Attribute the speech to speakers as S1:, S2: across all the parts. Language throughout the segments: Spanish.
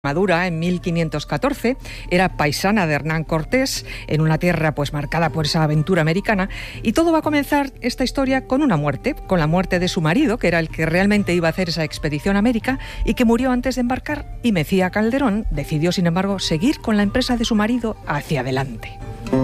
S1: Madura en 1514, era paisana de Hernán Cortés, en una tierra pues marcada por esa aventura americana, y todo va a comenzar esta historia con una muerte, con la muerte de su marido, que era el que realmente iba a hacer esa expedición a América y que murió antes de embarcar, y Mejía Calderón decidió, sin embargo, seguir con la empresa de su marido hacia adelante.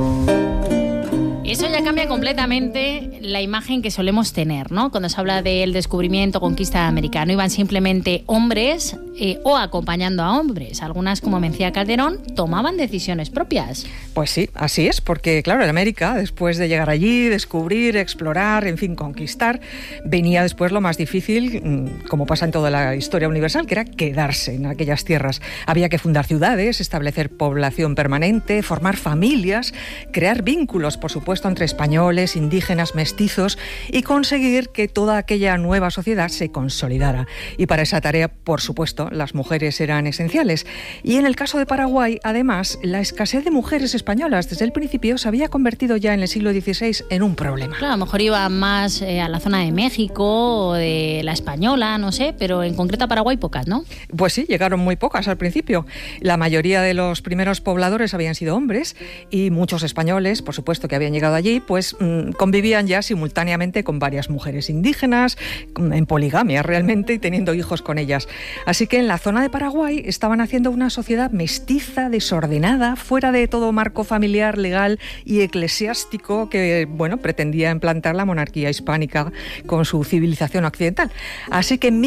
S2: Eso ya cambia completamente la imagen que solemos tener, ¿no? Cuando se habla del descubrimiento, conquista americana, iban simplemente hombres o acompañando a hombres. Algunas, como Mejía Calderón, tomaban decisiones propias.
S1: Pues sí, así es, porque claro, en América, después de llegar allí, descubrir, explorar, en fin, conquistar, venía después lo más difícil, como pasa en toda la historia universal, que era quedarse en aquellas tierras. Había que fundar ciudades, establecer población permanente, formar familias, crear vínculos, por supuesto, entre españoles, indígenas, mestizos, y conseguir que toda aquella nueva sociedad se consolidara. Y para esa tarea, por supuesto, las mujeres eran esenciales. Y en el caso de Paraguay, además, la escasez de mujeres españolas desde el principio se había convertido ya en el siglo XVI en un problema.
S2: Claro, a lo mejor iban más a la zona de México o de la Española, no sé, pero en concreto a Paraguay pocas, ¿no?
S1: Pues sí, llegaron muy pocas al principio. La mayoría de los primeros pobladores habían sido hombres y muchos españoles, por supuesto, que habían llegado allí, pues convivían ya simultáneamente con varias mujeres indígenas, en poligamia realmente, y teniendo hijos con ellas. Así que en la zona de Paraguay estaban haciendo una sociedad mestiza, desordenada, fuera de todo marco familiar, legal y eclesiástico que, bueno, pretendía implantar la monarquía hispánica con su civilización occidental. Así que en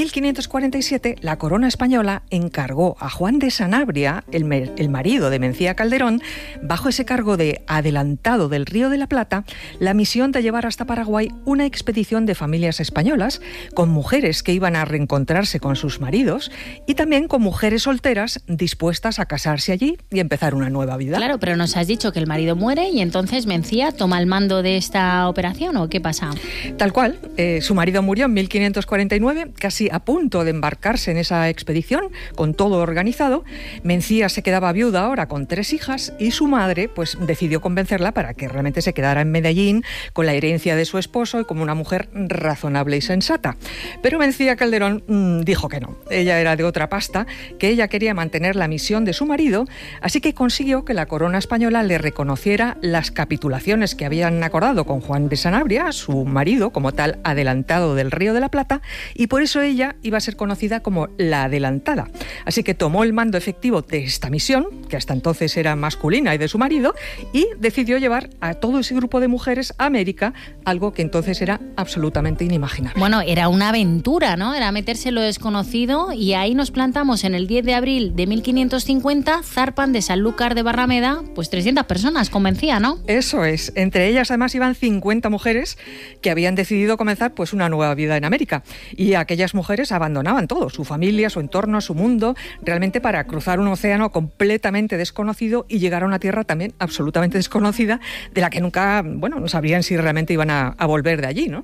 S1: 1547 la corona española encargó a Juan de Sanabria, el marido de Mejía Calderón, bajo ese cargo de adelantado del Río de la Plata, la misión de llevar hasta Paraguay una expedición de familias españolas con mujeres que iban a reencontrarse con sus maridos y también con mujeres solteras dispuestas a casarse allí y empezar una nueva vida.
S2: Claro, pero nos has dicho que el marido muere y entonces Mejía toma el mando de esta operación, ¿o qué pasa?
S1: Tal cual, su marido murió en 1549, casi a punto de embarcarse en esa expedición, con todo organizado. Mejía se quedaba viuda ahora con 3 hijas y su madre pues decidió convencerla para que realmente se quedara en Medellín con la herencia de su esposo y como una mujer razonable y sensata. Pero Mejía Calderón dijo que no. Ella era de otra pasta, que ella quería mantener la misión de su marido, así que consiguió que la corona española le reconociera las capitulaciones que habían acordado con Juan de Sanabria, su marido, como tal adelantado del Río de la Plata, y por eso ella iba a ser conocida como la adelantada. Así que tomó el mando efectivo de esta misión, que hasta entonces era masculina y de su marido, y decidió llevar a todo ese grupo de mujeres a América, algo que entonces era absolutamente inimaginable.
S2: Bueno, era una aventura, ¿no? Era meterse en lo desconocido, y ahí nos plantamos en el 10 de abril de 1550, zarpan de Sanlúcar de Barrameda, pues 300 personas, convencía, ¿no?
S1: Eso es. Entre ellas además iban 50 mujeres que habían decidido comenzar pues una nueva vida en América, y aquellas mujeres abandonaban todo, su familia, su entorno, su mundo, realmente para cruzar un océano completamente desconocido y llegar a una tierra también absolutamente desconocida, de la que nunca, bueno, no sabrían si realmente iban a volver de allí, ¿no?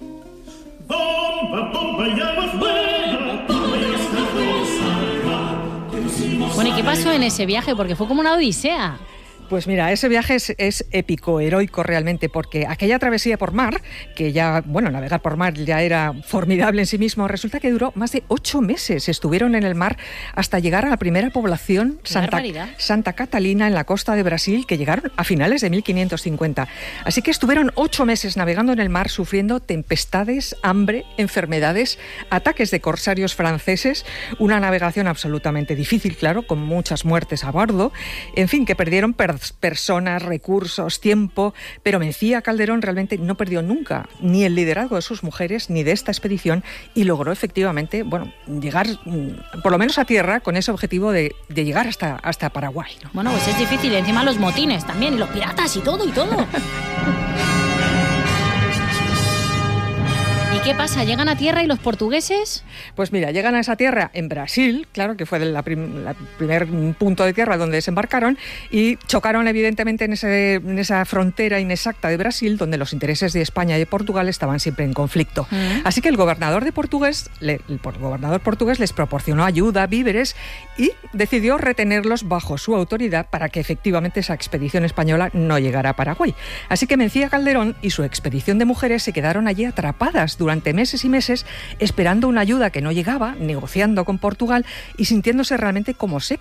S2: Bueno, ¿y qué pasó en ese viaje? Porque fue como una odisea.
S1: Pues mira, ese viaje es épico, heroico realmente, porque aquella travesía por mar, que ya, bueno, navegar por mar ya era formidable en sí mismo, resulta que duró más de 8 meses. Estuvieron en el mar hasta llegar a la primera población, Santa Catalina, en la costa de Brasil, que llegaron a finales de 1550. Así que estuvieron 8 meses navegando en el mar, sufriendo tempestades, hambre, enfermedades, ataques de corsarios franceses, una navegación absolutamente difícil, claro, con muchas muertes a bordo, en fin, que perdieron personas, recursos, tiempo, pero Mejía Calderón realmente no perdió nunca ni el liderazgo de sus mujeres ni de esta expedición, y logró efectivamente, bueno, llegar por lo menos a tierra con ese objetivo de llegar hasta Paraguay, ¿no?
S2: Bueno, pues es difícil, y encima los motines también, y los piratas y todo. ¿Y qué pasa? ¿Llegan a tierra y los portugueses?
S1: Pues mira, llegan a esa tierra en Brasil, claro, que fue el primer punto de tierra donde desembarcaron, y chocaron evidentemente en esa frontera inexacta de Brasil, donde los intereses de España y de Portugal estaban siempre en conflicto. Así que el gobernador portugués les proporcionó ayuda, víveres, y decidió retenerlos bajo su autoridad para que efectivamente esa expedición española no llegara a Paraguay. Así que Mejía Calderón y su expedición de mujeres se quedaron allí atrapadas durante durante meses y meses esperando una ayuda que no llegaba, negociando con Portugal y sintiéndose realmente como secos.